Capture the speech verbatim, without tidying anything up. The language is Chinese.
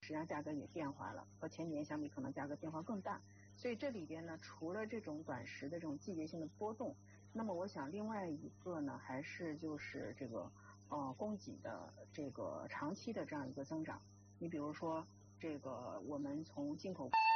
实际上价格也变化了，和前几年相比可能价格变化更大。所以这里边呢，除了这种短时的这种季节性的波动，那么我想另外一个呢，还是就是这个呃供给的这个长期的这样一个增长。你比如说这个我们从进口